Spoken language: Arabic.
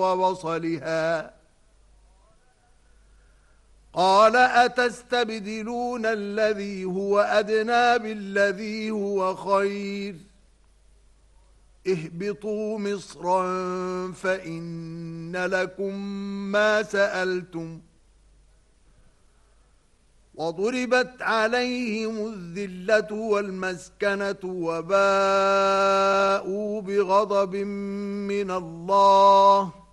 وبصلها قال أتستبدلون الذي هو أدنى بالذي هو خير اهبطوا مصرا فإن لكم ما سألتم وضربت عليهم الذلة والمسكنة وباءوا بغضب من الله